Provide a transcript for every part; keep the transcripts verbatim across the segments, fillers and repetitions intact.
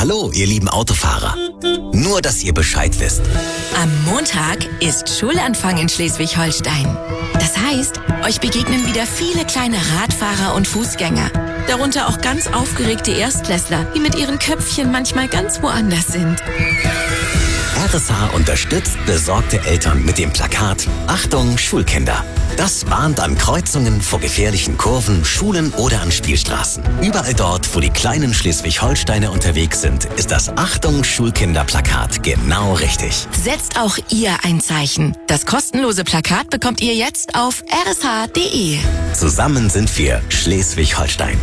Hallo, ihr lieben Autofahrer. Nur, dass ihr Bescheid wisst. Am Montag ist Schulanfang in Schleswig-Holstein. Das heißt, euch begegnen wieder viele kleine Radfahrer und Fußgänger. Darunter auch ganz aufgeregte Erstklässler, die mit ihren Köpfchen manchmal ganz woanders sind. R S H unterstützt besorgte Eltern mit dem Plakat Achtung, Schulkinder. Das warnt an Kreuzungen vor gefährlichen Kurven, Schulen oder an Spielstraßen. Überall dort, wo die kleinen Schleswig-Holsteiner unterwegs sind, ist das Achtung, Schulkinder-Plakat genau richtig. Setzt auch ihr ein Zeichen. Das kostenlose Plakat bekommt ihr jetzt auf r s h punkt d e. Zusammen sind wir Schleswig-Holstein.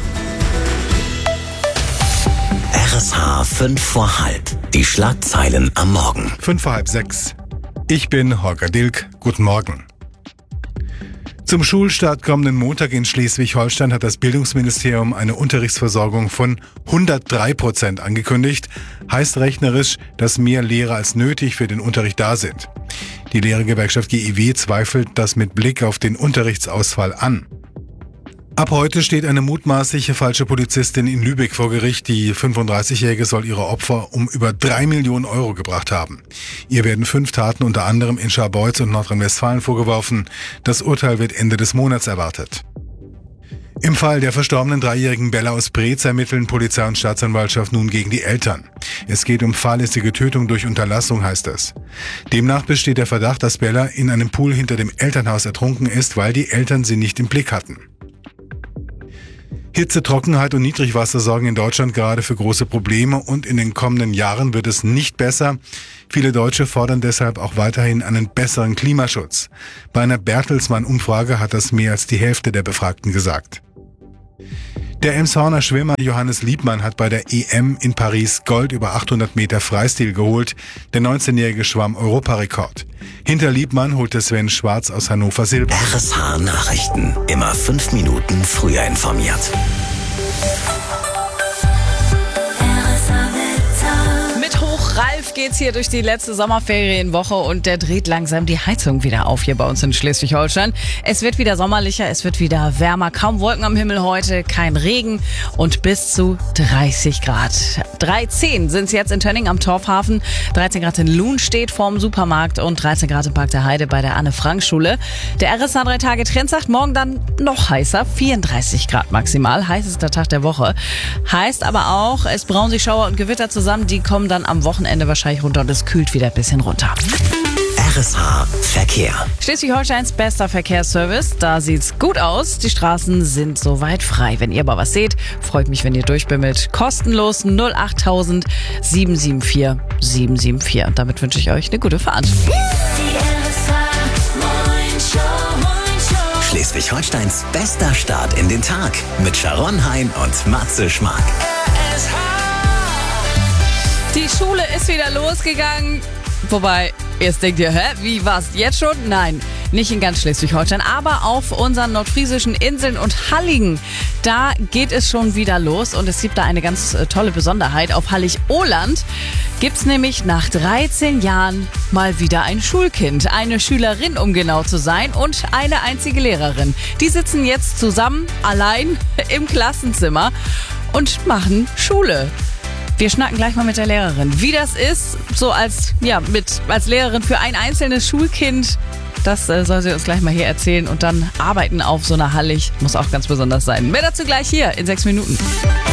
R S H fünf vor halb. Die Schlagzeilen am Morgen. Fünf vor halb sechs. Ich bin Holger Dilk. Guten Morgen. Zum Schulstart kommenden Montag in Schleswig-Holstein hat das Bildungsministerium eine Unterrichtsversorgung von hundertdrei Prozent angekündigt. Heißt rechnerisch, dass mehr Lehrer als nötig für den Unterricht da sind. Die Lehrergewerkschaft G I W zweifelt das mit Blick auf den Unterrichtsausfall an. Ab heute steht eine mutmaßliche falsche Polizistin in Lübeck vor Gericht. Die fünfunddreißigjährige soll ihre Opfer um über drei Millionen Euro gebracht haben. Ihr werden fünf Taten unter anderem in Scharbeutz und Nordrhein-Westfalen vorgeworfen. Das Urteil wird Ende des Monats erwartet. Im Fall der verstorbenen dreijährigen Bella aus Preetz ermitteln Polizei und Staatsanwaltschaft nun gegen die Eltern. Es geht um fahrlässige Tötung durch Unterlassung, heißt es. Demnach besteht der Verdacht, dass Bella in einem Pool hinter dem Elternhaus ertrunken ist, weil die Eltern sie nicht im Blick hatten. Hitze, Trockenheit und Niedrigwasser sorgen in Deutschland gerade für große Probleme und in den kommenden Jahren wird es nicht besser. Viele Deutsche fordern deshalb auch weiterhin einen besseren Klimaschutz. Bei einer Bertelsmann-Umfrage hat das mehr als die Hälfte der Befragten gesagt. Der Emshorner Schwimmer Johannes Liebmann hat bei der E M in Paris Gold über achthundert Meter Freistil geholt. Der neunzehnjährige schwamm Europarekord. Hinter Liebmann holte Sven Schwarz aus Hannover Silber. R S H Nachrichten. Immer fünf Minuten früher informiert. Ralf geht's hier durch die letzte Sommerferienwoche und der dreht langsam die Heizung wieder auf hier bei uns in Schleswig-Holstein. Es wird wieder sommerlicher, es wird wieder wärmer, kaum Wolken am Himmel heute, kein Regen und bis zu dreißig Grad. dreizehn sind es jetzt in Tönning am Torfhafen, dreizehn Grad in Lohnstedt vorm Supermarkt und dreizehn Grad im Park der Heide bei der Anne-Frank-Schule. Der R S H drei Tage Trend sagt, morgen dann noch heißer, vierunddreißig Grad maximal, heißester Tag der Woche. Heißt aber auch, es brauen sich Schauer und Gewitter zusammen, die kommen dann am Wochenende wahrscheinlich runter und es kühlt wieder ein bisschen runter. R S H Verkehr. Schleswig-Holsteins bester Verkehrsservice. Da sieht's gut aus. Die Straßen sind soweit frei. Wenn ihr aber was seht, freut mich, wenn ihr durchbimmelt. Kostenlos null acht null null sieben sieben vier sieben sieben vier. Und damit wünsche ich euch eine gute Fahrt. Schleswig-Holsteins bester Start in den Tag mit Sharon Hein und Matze Schmark. Die Schule ist wieder losgegangen. Wobei, jetzt denkt ihr, hä, wie war's jetzt schon? Nein, nicht in ganz Schleswig-Holstein, aber auf unseren nordfriesischen Inseln und Halligen. Da geht es schon wieder los und es gibt da eine ganz äh, tolle Besonderheit. Auf Hallig-Ohland gibt's nämlich nach dreizehn Jahren mal wieder ein Schulkind. Eine Schülerin, um genau zu sein, und eine einzige Lehrerin. Die sitzen jetzt zusammen, allein im Klassenzimmer und machen Schule. Wir schnacken gleich mal mit der Lehrerin. Wie das ist, so als, ja, mit, als Lehrerin für ein einzelnes Schulkind, das äh, soll sie uns gleich mal hier erzählen. Und dann arbeiten auf so einer Hallig muss auch ganz besonders sein. Mehr dazu gleich hier in sechs Minuten.